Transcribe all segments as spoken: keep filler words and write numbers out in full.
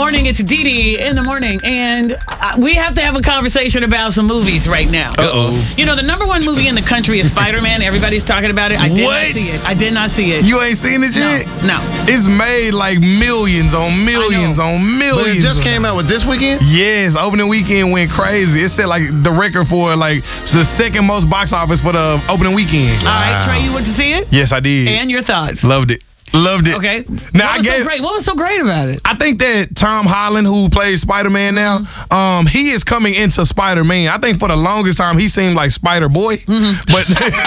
morning. It's Dee Dee in the morning, and uh, we have to have a conversation about some movies right now. Uh-oh. You know, the number one movie in the country is Spider-Man. Everybody's talking about it. I did What? not see it. I did not see it. You ain't seen it yet? No. no. It's made like millions on millions on But millions. it just came out with this weekend? Yes, opening weekend went crazy. It set like the record for like the second most box office for the opening weekend. All right, Trey, you went to see it? Yes, I did. And your thoughts? Loved it. Loved it. Okay. Now what I was gave. so great? What was so great about it? I think that Tom Holland, who plays Spider-Man now, Mm-hmm. um, he is coming into Spider-Man. I think for the longest time he seemed like Spider-Boy, Mm-hmm. but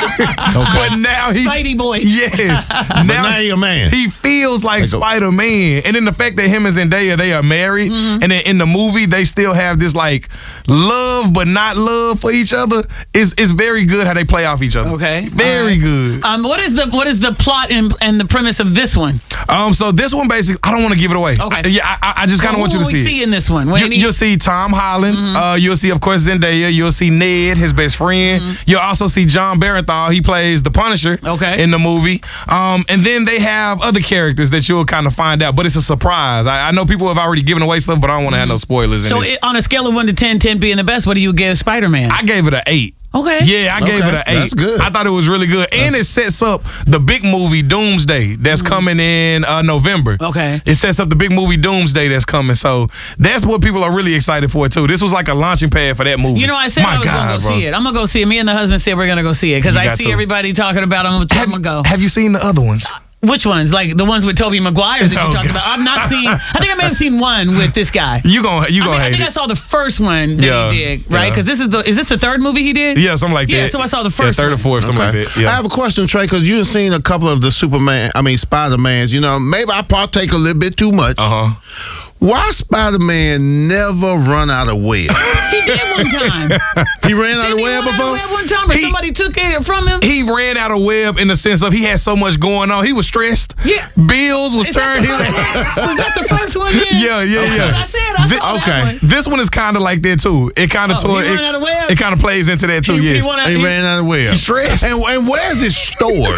but now he Spidey boy. Yes, But now he a man. He feels like Like a- Spider-Man, and then the fact that him and Zendaya they are married, Mm-hmm. and then in the movie they still have this like love but not love for each other. Is is very good how they play off each other. Okay. very All right. good. Um, what is the what is the plot and, and the premise of this one? Um, so this one basically, I don't want to give it away. Okay. Yeah, I, I just kind of Who want you to will we see see it. in this one? You, When he- you'll see Tom Holland. Mm-hmm. Uh, you'll see, of course, Zendaya. You'll see Ned, his best friend. Mm-hmm. You'll also see John Barenthal. He plays the Punisher Okay. in the movie. Um, and then they have other characters that you'll kind of find out, but it's a surprise. I, I know people have already given away stuff, but I don't want to have no spoilers so in it. it, on a scale of one to ten, ten being the best, what do you give Spider-Man? I gave it an eight. Okay. Yeah, I gave Okay, it an eight. that's good. I thought it was really good. And it sets up the big movie Doomsday that's coming in uh, November. Mm-hmm. Okay. It sets up the big movie Doomsday that's coming. So that's what people are really excited for, too. This was like a launching pad for that movie. You know, I said My I was God, going to go bro. see it. I'm going to go see it. Me and the husband said we're going to go see it because You I got see to. everybody talking about it. I'm going Have, to go. have you seen the other ones? Which ones? Like the ones with Tobey Maguire that you Oh, talked God. about? I've not seen. I think I may have seen one with this guy. You gonna you I, gonna think, I hate think I it. saw the first one that Yeah, he did, right? yeah. Because this is the is this the third movie he did? Yeah, something like Yeah, that. so I saw the first yeah, third one. or fourth, something Okay. like that. Yeah. I have a question, Trey, because you've seen a couple of the Superman, I mean, Spider-Mans. You know, maybe I partake a little bit too much. Uh huh. Why Spider-Man never run out of web? He did one time. He ran out Didn't of he web run out before? of web one time, or He- somebody took it from him? He ran out of web in the sense of he had so much going on. He was stressed. Yeah. Bills was Is that turned the his. first one? Was that the first one? Then? Yeah, yeah, That's yeah. what I said. I Thi- saw okay. that one. This one is kind of like that too. It kind of Oh, tore. he It, ran out of web? it kind of plays into that too. He- he yes. wanna- He he- ran out of web. He's stressed. And, and where's it stored?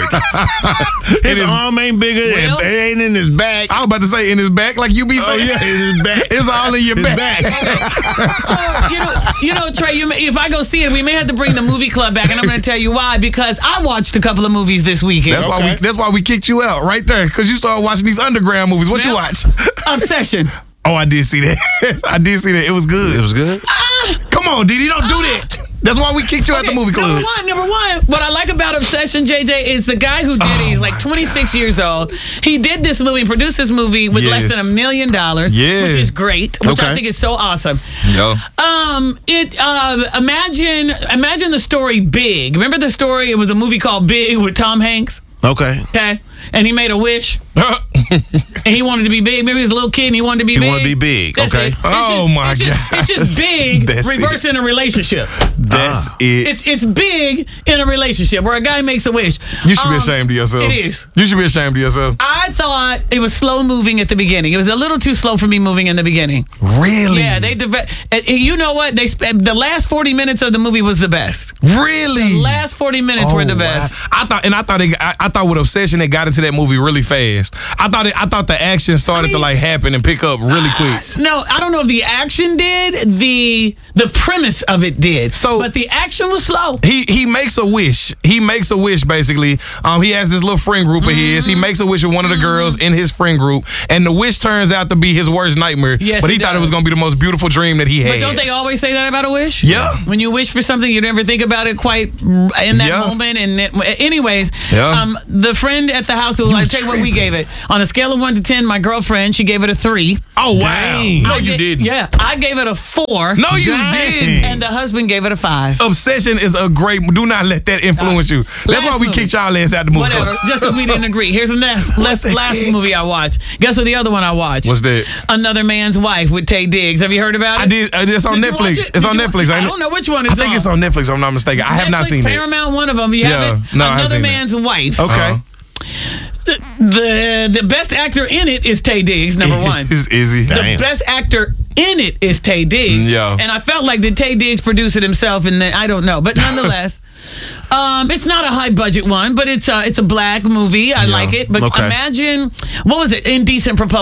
His his- arm ain't bigger. Well- it ain't in his back. I was about to say in his back, like you be Oh, saying. yeah, in his back. It's all in your His back. back. So you know, you know, Trey. You may, if I go see it, we may have to bring the movie club back, and I'm going to tell you why. Because I watched a couple of movies this weekend. That's why Okay. we. That's why we kicked you out right there because you started watching these underground movies. What you Well, watch? Obsession. Oh, I did see that. I did see that. It was good. It was good. Come on, Didi, don't do that. That's why we kicked you out the movie club. Number one, number one. What I like about Obsession, J J, is the guy who did it. He's like twenty-six years old. He did this movie, produced this movie with less Yes. than a million dollars, Yeah. which is great, which I Okay. think is so awesome. Yo. Um, it uh, imagine imagine the story Big. Remember the story? It was a movie called Big with Tom Hanks. Okay. Okay, and he made a wish. And he wanted to be big. Maybe he was a little kid and he wanted to be He big. wanted to be big, That's okay. it. It's Oh, just, my it's just, God. It's just big That's it. reversed in a relationship. That's it. It's it's big in a relationship where a guy makes a wish. You should be Um, ashamed of yourself. It is. You should be ashamed of yourself. I thought it was slow moving at the beginning. It was a little too slow for me moving in the beginning. Really? Yeah, they deve- uh, you know what? They sp- the last forty minutes of the movie was the best. Really? The last forty minutes were the Oh, best. wow. I thought, and I thought, it, I, I thought with Obsession, it got into that movie really fast. I thought, it, I thought the action started I mean- to like happen and pick up really quick. No, I don't know if the action did. The the premise of it did. So- but the action was slow. He he makes a wish. He makes a wish basically. Um, he has this little friend group of his. Mm-hmm. He makes a wish with one of the girls in his friend group, and the wish turns out to be his worst nightmare. Yes, but he it thought does. it was gonna be the most beautiful dream that he had. But don't they always say that about a wish? Yeah. When you wish for something, you never think about it quite in that Yeah. moment. And it, anyways, Yeah. um, the friend at the house who I tell you what we gave it on a scale of one to ten. My girlfriend, she gave it a three. Oh wow! Dang. No, I you ga- didn't. Yeah, I gave it a four. No, you Dang. didn't. And the husband gave it a five. Obsession is a great. Do not let that influence you. That's Last why we movie. kicked y'all ass out the movie. Whatever. club. Just because we didn't agree. Here's the next last, the last heck? movie I watched. Guess what the other one I watched? What's that? Another Man's Wife with Tay Diggs. Have you heard about it? I did. Uh, it's on Did you watch Netflix. it? It's Did on you- Netflix. I ain't it? don't know which one it's I think on. it's on Netflix. If I'm not mistaken. I have not Netflix, seen it. Paramount, one of them. You Yeah. have it? No, I haven't Another seen it. Man's Wife. Okay. Uh-huh. The the best actor in it is Tay Diggs, number one. It's Izzy. The Damn. best actor in it is Tay Diggs. Yeah. And I felt like, did Tay Diggs produce it himself? And then I don't know. But nonetheless, um, it's not a high budget one, but it's a, it's a black movie. I Yeah. like it. But Okay. imagine, what was it? Indecent Proposal.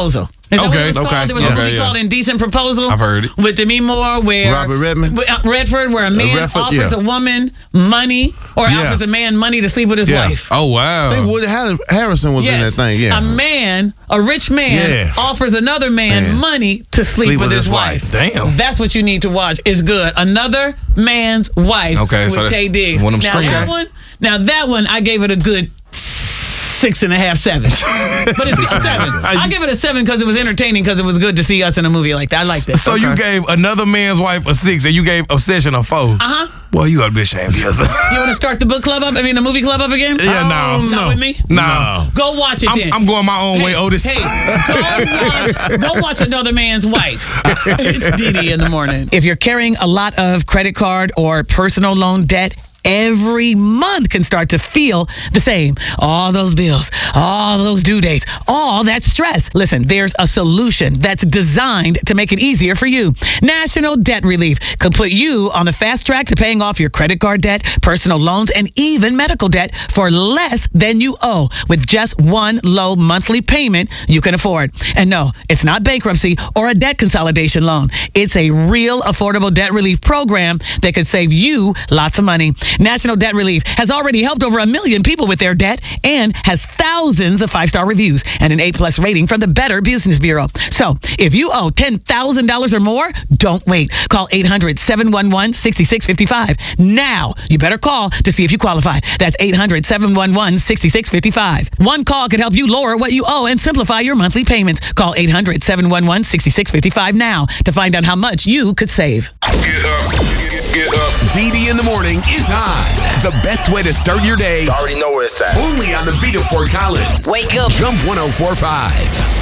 Is that Okay. what it was Okay. called? There was Yeah. a movie Okay, yeah. called Indecent Proposal. I've heard it. With Demi Moore, where Robert Redford? with, uh, Redford, where a man Redford, offers yeah. a woman money, or Yeah. offers a man money to sleep with his Yeah. wife. Oh wow. I think Woody Harrelson was in that thing. Yeah. A man, a rich man, Yeah. offers another man, Man. money to sleep, with, his wife. Damn. That's what you need to watch. It's good. Another Man's Wife Okay, with so that- Tay Diggs. one of them now that straight one, now that one, I gave it a good six and a half, seven. But it's a seven. I give it a seven because it was entertaining, because it was good to see us in a movie like that. I like that. So you gave Another Man's Wife a six, and you gave Obsession a four. Uh huh. Well, you ought to be ashamed of yourself. You want to start the book club up? I mean, the movie club up again? Yeah, no, Not no. with me? No. Go watch it I'm, then. I'm going my own way, Hey, Otis. Hey, go watch, go watch Another Man's Wife. It's Dee Dee in the morning. If you're carrying a lot of credit card or personal loan debt, every month can start to feel the same. All those bills, all those due dates, all that stress. Listen, there's a solution that's designed to make it easier for you. National Debt Relief could put you on the fast track to paying off your credit card debt, personal loans, and even medical debt for less than you owe, with just one low monthly payment you can afford. And no, it's not bankruptcy or a debt consolidation loan. It's a real affordable debt relief program that could save you lots of money. National Debt Relief has already helped over a million people with their debt and has thousands of five-star reviews and an A-plus rating from the Better Business Bureau. So if you owe ten thousand dollars or more, don't wait. Call eight hundred, seven one one, six six five five. Now, you better call to see if you qualify. That's eight hundred, seven one one, six six five five. One call could help you lower what you owe and simplify your monthly payments. Call eight hundred, seven one one, six six five five now to find out how much you could save. Get up. Get, get up. Dee Dee in the morning is on. The best way to start your day. You already know where it's at. Only on the Beat of Fort Collins. Wake up. Jump one oh four point five.